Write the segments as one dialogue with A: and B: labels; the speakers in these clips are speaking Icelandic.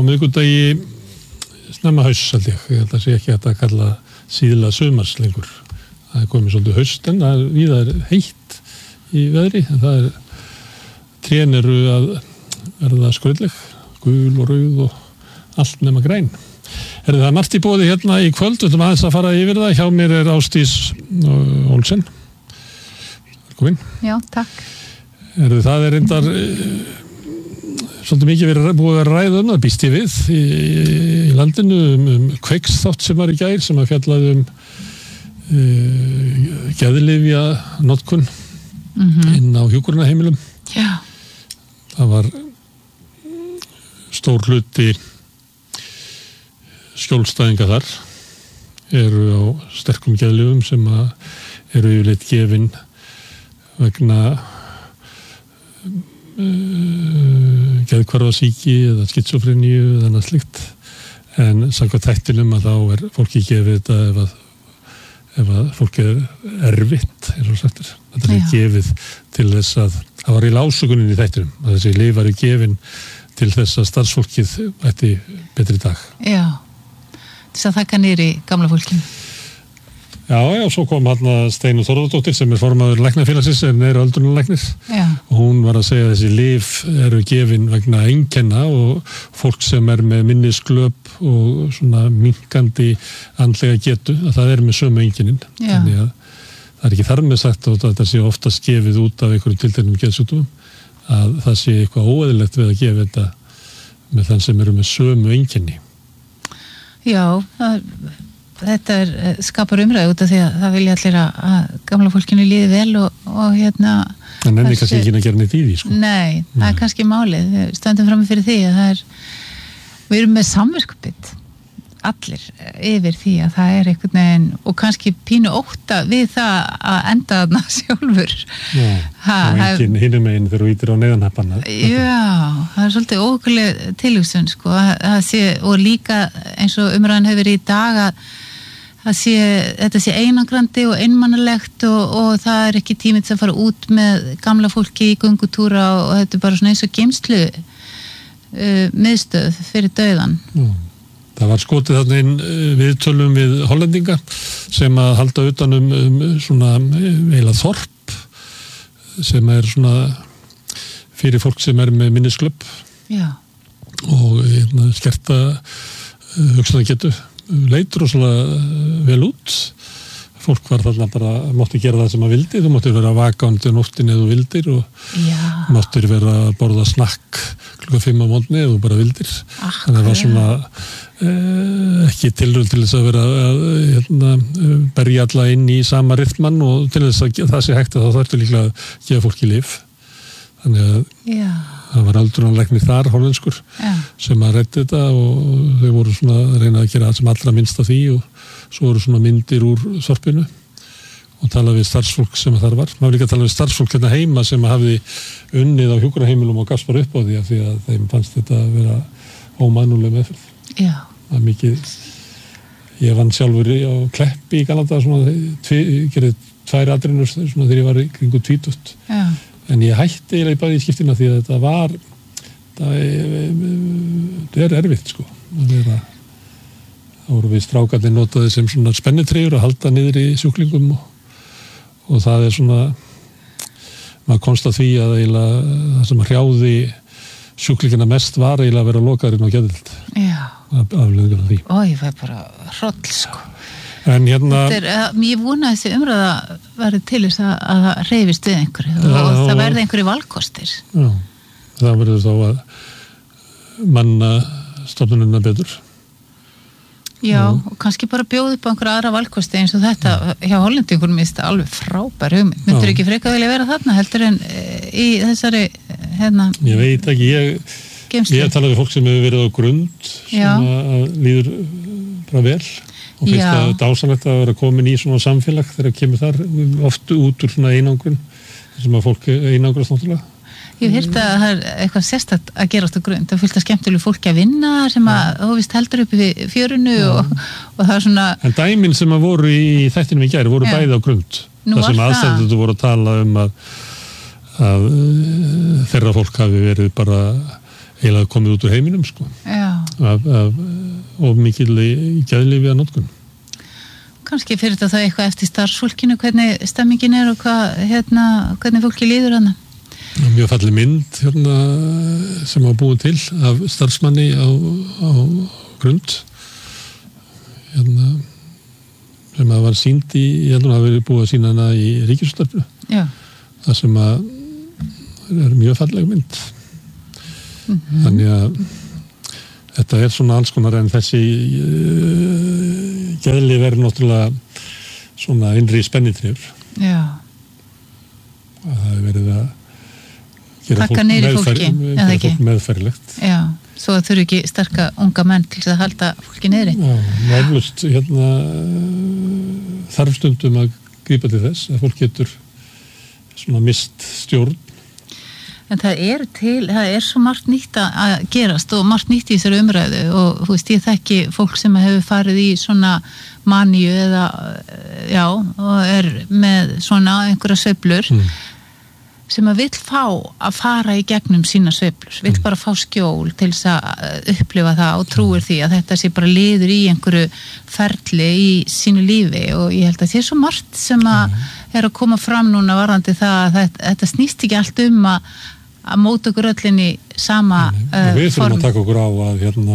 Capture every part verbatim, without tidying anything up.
A: miðvikudagi snemma hausts held ég, ég held að sé ekki hægt að kalla síðla sumars lengur. Það er komið svolítið haust en það er víða er heitt í veðri, en það er trén eru að verða skrauðleg, gul og rauð og allt nema græn. Er það margt í boði hérna í kvöld, við ætlum aðeins að fara yfir það. Hjá mér er Ásdís Olsen. Velkomin.
B: Já, takk.
A: Er það er reyndar svolítið mikið verið búið að ræða um það, býst ég við, í, í landinu um, um Kveiksþátt sem var í gær, sem að fjallaði um uh, geðlyfja notkun mm-hmm. inn á hjúkrunarheimilum.
B: Já.
A: Það var stór hluti skjólstæðinga þar eru á sterkum geðlyfjum sem að eru yfirleitt gefin vegna uh, geðhvarfasýki eða skitsofreníu eða annað slíkt, en samkvæmt þættinum að þá er fólki gefið þetta ef að, ef að fólki er erfitt, eins og sagt er. Þetta er gefið til þess að það var í lásökunin í þættinum, að þessi lyf væru gefin til þess að starfsfólkið ætti betri dag.
B: Já, þess að þakka niður í gamla fólkinu.
A: Já, já, svo kom hann Steinunn Þórðardóttir sem er formaður læknafélagsins, er neðri öldrunarlæknir. Já. Og hún var að segja að þessi lyf eru gefin vegna einkenna og fólk sem er með minnisglöp og svona minnkandi andlega getu, að það er með sömu einkennin. Já. Þannig að það er ekki þar með sagt að þetta sé oftast gefið út af einhverjum tilteknum geðsjúkdómum, að það sé eitthvað óeðlilegt við að gefa þetta með þann sem eru með sömu einkenni.
B: Já, það þetta er, skapar umræðu út af því að það vilja allir að, að gamla fólkinu líði vel og, og hérna
A: en enn kannski ekki að gera neitt í því sko.
B: Nei, Nei, það er kannski málið, við stöndum fram fyrir því að það er, við erum með samviskubit allir yfir því að það er einhvern veginn og kannski pínu ótta við það að enda þarna sjálfur.
A: Já, ha, og enginn hinum meginn þegar þú ítir á neðanheppanna.
B: Já, það er svolítið ókuleg tilhugsun sko, að sé, og líka eins og umræðan hefur verið í dag að að sé, þetta sé einangrandi og einmannalegt og, og það er ekki tíminn til að fara út með gamla fólki í göngutúra og, og þetta er bara svona eins og geymslu uh, miðstöð fyrir dauðan.
A: Já. Það var skotið þarna inn viðtölum við Hollendinga sem að halda utan um, um svona eiginlega þorp sem er svona fyrir fólk sem er með minnisglöp. Já. Og hérna, skerta uh, hugsunargetu. Leitur og svona vel út. Fólk var þarna bara, mátti gera það sem að vildi, þú mátti vera að vaka undir nóttin eða þú vildir og Já. Mátti vera að borða snakk klukka fimm á morgni eða þú bara vildir. Akkur. Þannig að það var svona eh, ekki tilraun til þess að vera að hérna, berja alla inn í sama rytman og til þess að það sé hægt að þá þarftu líklega að gefa fólki lyf. Þannig að Já. Það var öldrunarlæknir þar, hollenskur, Já. Sem að reddi þetta og þau voru svona að reyna að gera allt sem allra minnst af því og svo voru svona myndir úr þorpinu og talaði við starfsfólk sem þar var. Maður líka talaði við starfsfólk hérna heima sem hafði unnið á hjúkrunarheimilum og gafst bara upp á því að því að þeim fannst þetta að vera ómannúðleg meðferð. Já. Það er mikið, ég vann sjálfur á Kleppi í Galanda svona, tvi, gerði tvær adrinur svona þegar ég var í kringu tvítugt. Já. En ég hætti eiginlega bara í skiptina því að þetta var það er erfitt sko að vera þá voru við strákarnir notaði sem svona spennitreyjur að halda niður í sjúklingum og, og það er svona maður komst að því að eiginlega það sem hrjáði sjúklingina mest var eiginlega að vera lokaðurinn á geðdeild. Já. Af afleiðingar af því.
B: Ó, ég var bara hroll sko.
A: En hérna
B: er, ég vona að þessi umræða verði til þess að, að það hreyfist við einhverju og, ja, og það verði einhverju valkostir. Já,
A: það verður þá að manna stofnunina betur.
B: Já, og, og kannski bara bjóða upp á einhverja aðra valkosti eins og þetta hjá Hollendingunum er þetta alveg frábær hugmynd. Myndur ekki freka vilja vera þarna heldur en í þessari hérna
A: Ég veit ekki, ég, ég talaði við fólk sem hefur verið á Grund sem að líður bara vel. Og finnst það dásanlegt að vera komin í svona samfélag þegar kemur þar oft út úr svona einangrun sem að fólk einangrast náttúrulega.
B: Ég hef heyrt að það er eitthvað sérstakt að gerast á Grund. Það er fullt af skemmtilegu fólki að vinna sem að þú veist heldur upp í fjörunu og, og það er svona
A: En dæmin sem að voru í þættinum í gær voru Já. Bæði á Grund. Nú það sem aðstendur voru að tala um að, að þeirra fólk hafi verið bara eiginlega komið út úr heiminum sko.
B: Já.
A: af, af of mikil í geðlyfja notkun.
B: Kannski fyrir þetta það eitthvað eftir starfsfólkinu, hvernig stemmingin er og hvað, hérna, hvernig fólki líður hana?
A: Mjög falleg mynd hérna, sem var búið til af starfsmanni á, á Grund hérna, sem að var sýnd í, ég held að hafa verið búið að sýna hana í Ríkisútvarpinu.
B: Já.
A: Það sem að er mjög falleg mynd. Mm-hmm. Þannig að þetta er svona alls konar en þessi uh, geðlyf er náttúrulega svona innri spennitrifur.
B: Já.
A: Það er verið að gera
B: Taka niður í fólki, eða ekki?
A: Fólk meðferðilegt.
B: Já, svo að þurfi ekki sterka unga menn til að halda fólki niðri.
A: Já, náflust hérna þarf stundum að grípa til þess að fólk getur svona mist stjórn.
B: En það er til, það er svo margt nýtt að gerast og margt nýtt í þessari umræðu og þú veist, ég þekki fólk sem hefur farið í svona maníu eða, já, og er með svona einhverja sveiflur mm. sem að vill fá að fara í gegnum sína sveiflur, vill bara fá skjól til þess að upplifa það og trúir því að þetta sé bara liður í einhverju ferli í sínu lífi og ég held að það er svo margt sem að er að koma fram núna varðandi það að þetta, þetta snýst ekki allt um að að móta okkur öllinni sama uh,
A: við þurfum að taka okkur á að hérna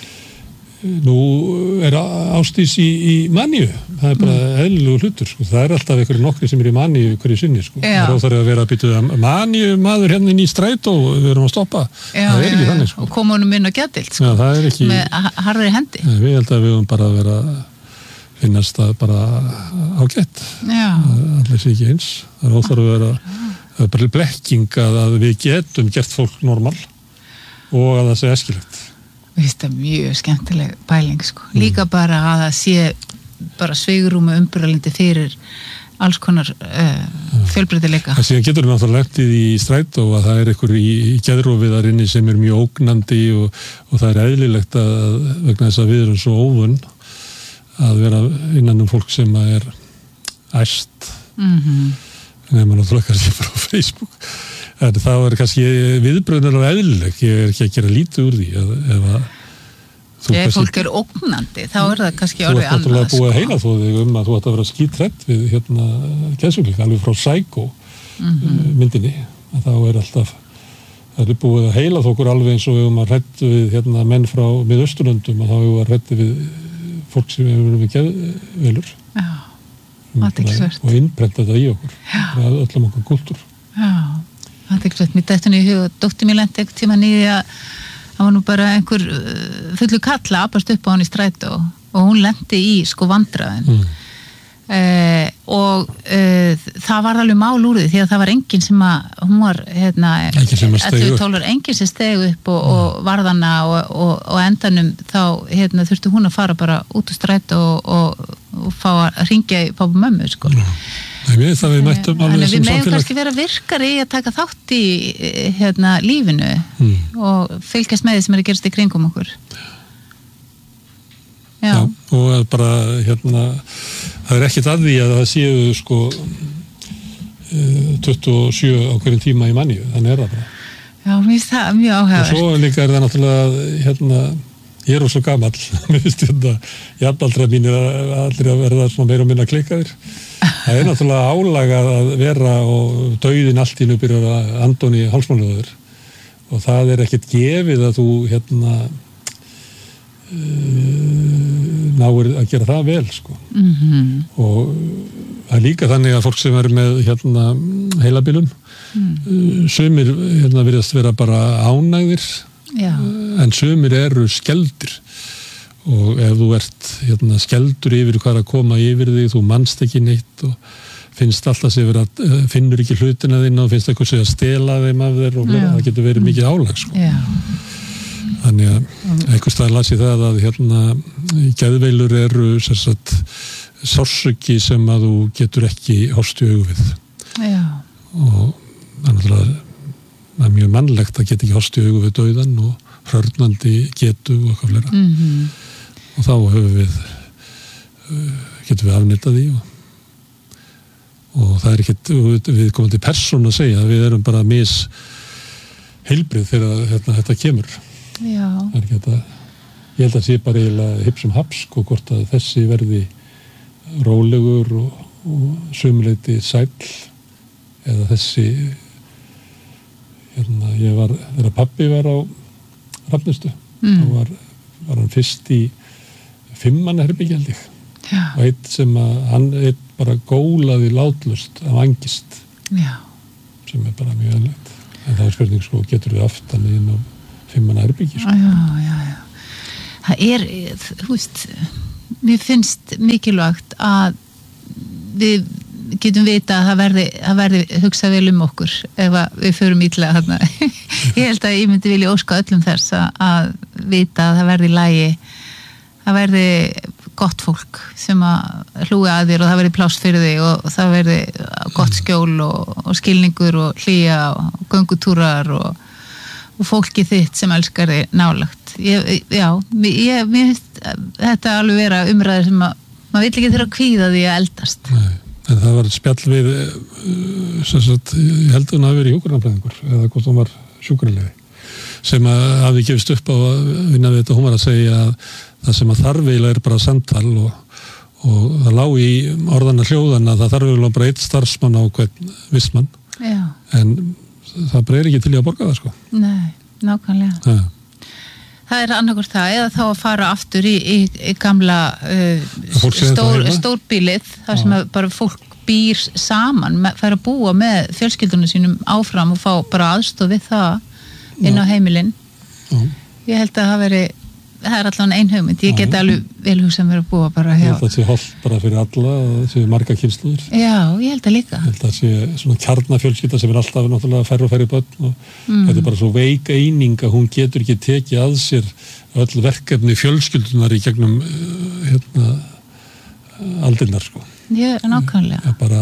A: nú er ástís í, í maníu, það er bara mm. eðlilegur hlutur, sko. Það er alltaf einhverju nokkri sem er í maníu hverju sinni, sko. Það er óþarf að vera að bytja maníu maður hérna inn í strætó og við erum að stoppa,
B: já,
A: það er ekki já, þannig, sko.
B: Og koma honum inn og getild, sko.
A: Já, það er ekki
B: með harðri hendi.
A: Ja, við held að við höfum bara að vera finnast það bara ágætt, allir sé ekki eins, það er óþarf að vera það er bara blekking að, að við getum gert fólk normal og að það sé æskilegt.
B: Mér finnst það mjög skemmtileg pæling, sko. Mm. Líka bara að það sé bara sveigurúmi umburðalindi fyrir alls konar uh, fjölbreytileika.
A: Það síðan getur við náttúrulega lentið í strætó og það er einhver í, í geðrofiðarinni sem er mjög ógnandi og, og það er eðlilegt að vegna þess að við erum svo óvunn að vera innan um fólk sem er æst. Mhm. Nefnum náttúrulega kannski frá Facebook en það er kannski viðbröðunar á eðlileg, ég er ekki að gera lítið úr því ef, ef að
B: þú ef fólk er ógnandi, þá er það kannski orðið annað,
A: þú ert náttúrulega búið að heila þó þig um að þú ætti að vera skítrætt við hérna geðsjúkling, alveg frá Psycho mm-hmm. myndinni, að þá er alltaf það er búið að heila þó okkur alveg eins og við höfum að hræddu við hérna menn frá Miðausturlöndum og þá höfum við að hræddu við fólk sem hefur verið við geðveilur. Já. Og innprenta þetta í okkur að öllum okkur kultúr.
B: Já, aðeinsvægt. Mér dætti nú í hug og dóttir mér lendi einhvern tíma nýði að það var nú bara einhver fullu kalla apast upp á hann í strætó og hún lendi í sko vandræðin mm. eh, og eh, það var alveg mál úr því því að það var enginn sem að hún var hérna, tólur, enginn sem steg upp og, mm. og varðana og, og, og endanum þá hérna, þurfti hún að fara bara út úr strætó og, og, og fá að ringja í pappa mömmu, sko.
A: Mm. Nei, það við mættum alveg sem samfélag.
B: Við megum kannski vera virkari í að taka þátt í hérna, lífinu mm. og fylgjast með því sem er að gerast í kringum okkur. Já.
A: Já, og bara hérna, það er ekkert að því að það séu sko tuttugu og sjö á hverjum tíma í maníu, þannig er það bara.
B: Já, mér finnst það mjög áhugavert.
A: Og svo líka er það náttúrulega hérna, ég er svo gamall, mér finnst þetta jafnaldra mínir að allir að verða svona meira og minna klikkaðir. Það er náttúrulega álaga að vera og dauðin allt í nú byrjar að andon í hálsmánuður og það er ekkert gefið að þú hérna uh, náir að gera það vel, sko. Mm-hmm. Og það er líka þannig að fólk sem er með hérna heilabilun mm. uh, sumir hérna virðast vera bara ánægðir Já. En sumir eru skeldir og ef þú ert hérna, skeldur yfir hvað er að koma yfir þig, þú manst ekki neitt og finnst alltaf sem vera, finnur ekki hlutina þín og finnst eitthvað sem að stela þeim af þér og það getur verið mikið álag, sko. Já. Þannig að einhvers staðar las ég það að hérna, geðveilur eru sérsagt sársauki sem að þú getur ekki horfst í augu við. Já. Og það er það er mjög mannlegt að geta ekki horfst í augu við dauðan og hrörnandi getu og eitthvað fleira. Mm-hmm. Og þá höfum við getum við afnitað því og, og það er ekkert við komum til persónu að segja að við erum bara mis heilbrið þegar hérna, þetta kemur. Já. Það er ekki þetta ég held að sé bara eiginlega hipp sem haps sko, hvort að þessi verði rólegur og, og sumleiti sæll eða þessi hérna, ég var, þegar pabbi var á Hrafnistu, mm. þá var, var hann fyrst í fimmmanna herbergi held ég og eitt sem að hann eitt bara gólaði látlust af angist
B: Já.
A: sem er bara mjög ennlegt en það er spurning sko, getur við aftan inn á fimmmanna herbergi sko.
B: Já, já, já það er, þú veist mér finnst mikilvægt að við getum vita að það verði, það verði hugsa vel um okkur ef við förum illa þarna. Ég held að ég myndi vilja óska öllum þess að, að vita að það verði í lagi, það verði gott fólk sem að hlúi að þér og það verði pláss fyrir þig og það verði gott skjól og, og skilningur og hlýja og göngutúrar og, og fólki þitt sem elskar þig nálagt. Ég, já, ég, mér finnst þetta alveg vera umræður sem að maður vill ekki þurfa að kvíða því að eldast.
A: Nei. En það var spjall við, sem sagt, ég held að hún hafi verið hjúkrunarfræðingur eða hvort hún var sjúkraliði sem að hafi gefist upp á að vinna við þetta og hún var að segja að það sem að þarf eiginlega er bara samtal og, og það lá í orðana hljóðan að það þarf eiginlega bara eitt starfsmann á hvern vissmann en það bara er ekki til í að borga það sko.
B: Nei, nákvæmlega.
A: Ja.
B: Það er annarkvort það eða þá að fara aftur í, í, í gamla uh, stór, stórbílið þar sem bara fólk býr saman, fær að búa með fjölskyldunum sínum áfram og fá bara aðstoð við það inn á heimilin. Já. Ég held að það veri, það er allavega ein hugmynd, ég get alveg vel hugsað mér að búa bara hjá.
A: Ég held að það sé hollt bara fyrir alla, það sé marga kynslóðir.
B: Já, ég held að líka. Ég
A: held að það sé svona kjarnafjölskylda sem er alltaf náttúrulega færri og færri börn og mm. þetta er bara svo veik eining að hún getur ekki tekið að sér öll verkefni fjölskyldunar í gegnum hérna aldirnar sko.
B: Já, nákvæmlega.
A: Það er bara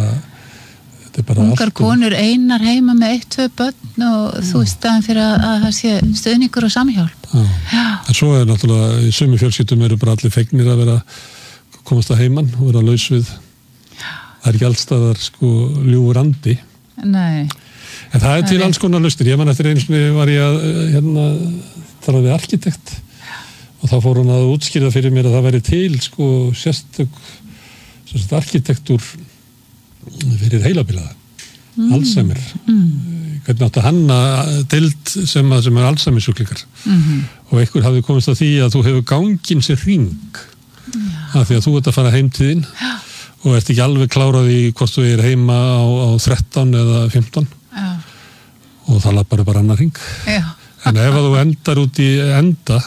B: ungar konur einar heima með eitt, tvö börn og já. Þú veist staðan fyrir að, að það sé stöðningur og samhjálp.
A: Já. Já. En svo er náttúrulega, í sumi fjölskyldum eru bara allir fegnir að vera komast að heiman og vera laus við. Já. Það er ekki allstaðar sko ljúfur andi.
B: Nei.
A: En það er það til er... alls konar lausnir. Ég man eftir einu sinni var ég að hérna talaði við arkitekt og þá fór hann að útskýra fyrir mér að það væri til sko sérstök sérstök arkitektúr fyrir heilabilaða, mm. Alzheimer mm. hvernig átt að hanna deild sem, að, sem er Alzheimer sjúklingar mm-hmm. og einhver hafði komist að því að þú hefur ganginn sér hring ja. Af því að þú ert að fara heim til þín ja. Og ert ekki alveg klárað í hvort þú er heima á, á þrettán eða fimmtán ja. Og það lappar bara annar hring ja. En ef að þú endar út í enda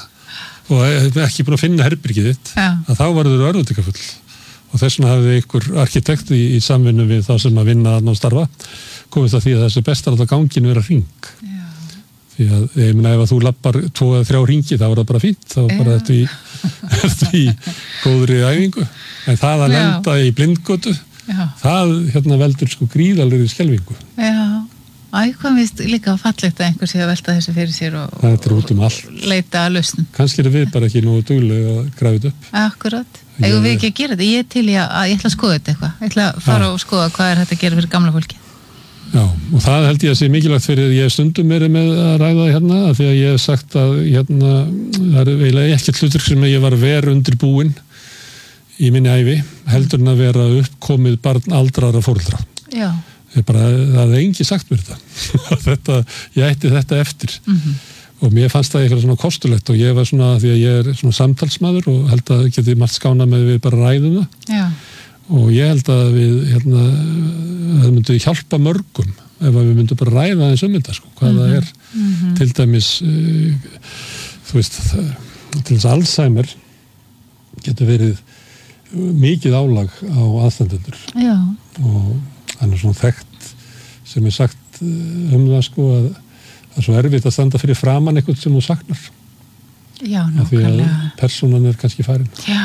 A: og ekki búin að finna herbergið þitt ja. Að þá verður þú örvutikafull og þess vegna hafði ykkur arkitekt í, í samvinnu við þá sem að vinna að starfa komið það því að þessi best að láta gangin vera hring Já. Því að ég meina ef að þú lappar tvo eða þrjá hringi þá er það bara fínt þá bara ertu í, ertu í góðri æfingu en það að lenda í blindgötu Já. Það hérna veldur sko gríðalegri skelfingu
B: Já Æ, hvað finnst líka fallegt að einhver sé að velta þessu fyrir sér og,
A: um
B: og leita að lausn.
A: Kannski er við bara ekki nú duglega að grafa þetta upp.
B: Akkurat. Eigum við ekki að gera þetta? Ég er til í að, að ég ætla að skoða þetta eitthvað. Ég ætla að fara ja. Og skoða hvað er þetta að gera fyrir gamla fólki.
A: Já, og það held ég að sé mikilvægt fyrir ég stundum verið með að ræða hérna af því að ég hef sagt að hérna það er eiginlega ekkert hlutur sem ég var ver undir búin í minni ævi heldur en að vera uppkomið barn aldrara foreldra. Já. Bara, það er engi sagt mér þetta. þetta ég ætti þetta eftir mm-hmm. og mér fannst það eitthvað svona kostulegt og ég var svona, því að ég er svona samtalsmaður og held að geti margt skána með við bara ræðum það Já. Og ég held að við hérna, það myndi hjálpa mörgum ef við myndum bara ræða eins um þetta sko, hvað mm-hmm. það er mm-hmm. til dæmis uh, þú veist það, til þess að Alzheimer getur verið mikið álag á aðstandendur Já. Og hann er svona þekkt sem er sagt um það sko að það er svo erfitt að standa fyrir framan eitthvað sem þú saknar
B: Já, nákvæmlega því
A: að persónan er kannski farin
B: Já,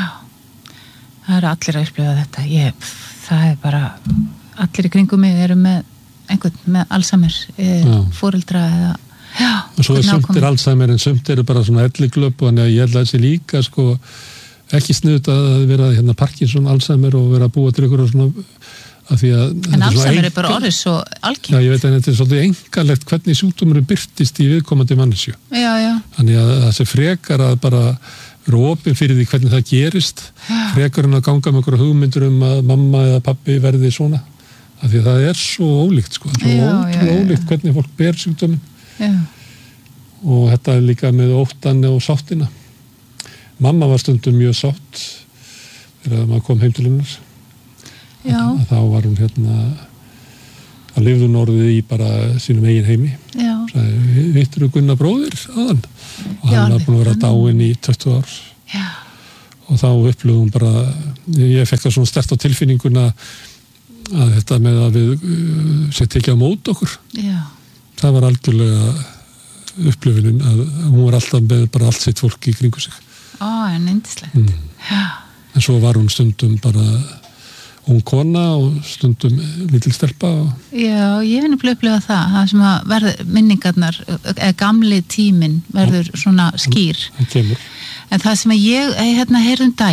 B: það eru allir að upplifa þetta ég, það er bara allir í kringum mig eru með einhvern með Alzheimer foreldra eða Já,
A: og svo er sumt er Alzheimer en sumt eru bara svona elliglöp og þannig að ég held að þessi líka sko ekki sniðut að vera hérna Parkinson Alzheimer og vera að búa til ykkur og svona að því að
B: en Alzheimer er bara orðið svo algengt
A: Já, ég veit að þetta er svolítið engalegt hvernig sjúkdómurinn birtist í viðkomandi manneskju
B: Já, já
A: Þannig að það sé frekar að bara vera opin fyrir því hvernig það gerist frekar en að ganga með einhverja hugmyndur um að mamma eða pabbi verði svona af því að það er svo ólíkt sko, svo
B: Já,
A: ótrúlega
B: já, já.
A: ólíkt hvernig fólk ber sjúkdóminn
B: Já,
A: og þetta er líka með óttan og sáttina. Mamma var stundum mjög sátt þegar maður kom heim til hennar.
B: já,
A: Að þá var hún hérna að lifði hún orðið í bara sínum eigin heimi.
B: já,
A: Sagði, vittur þú Gunnar bróðir aðan? Og
B: Já,
A: hann var búin að vera
B: hann-
A: dáinn í tuttugu ár.
B: já,
A: Og þá upplöfði hún bara, ég fekk það svona sterkt á tilfinninguna að þetta með að við uh, sér tekið á mót okkur.
B: já,
A: Það var algjörlega upplöfunin að hún var alltaf með bara allt sitt fólk í kringu sig.
B: ó, en yndislegt.
A: Mm.
B: Já,
A: En svo var hún stundum bara ung kona og stundum lítil stelpa og
B: já, ég hef nefnilega upplifað það, það sem að verður minningarnar, eða gamli tíminn verður svona skýr.
A: það kemur.
B: En það sem að ég, hérna, heyrðum dag